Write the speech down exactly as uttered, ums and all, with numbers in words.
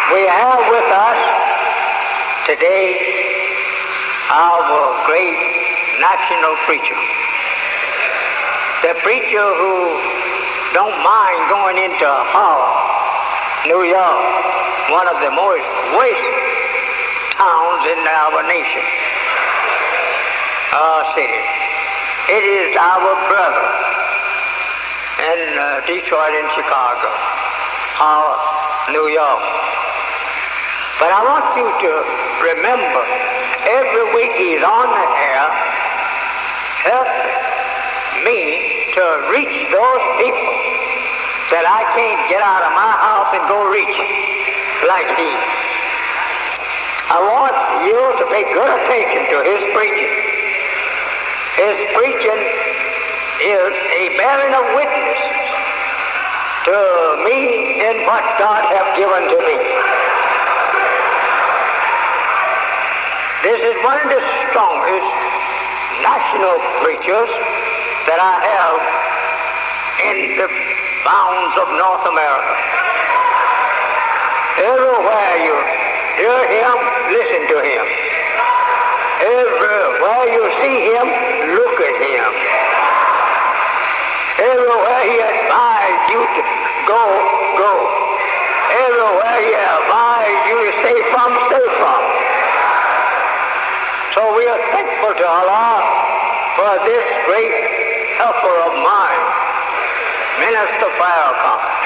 We have with us today our great national preacher. The preacher who don't mind going into Harlem, New York, one of the most waste towns in our nation, our city. It is our brother in uh, Detroit and Chicago, Harlem, New York. But I want you to remember, every week he's on the air, help me to reach those people that I can't get out of my house and go reach like he. I want you to pay good attention to his preaching. His preaching is a bearing of witness to me in what God has given to me. This is one of the strongest national preachers that I have in the bounds of North America. Everywhere you hear him, listen to him. Everywhere you see him, look at him. Everywhere he advises you to go, go. Everywhere he advises you to stay from, stay from. So we are thankful to Allah for this great helper of mine, Minister Farrakhan.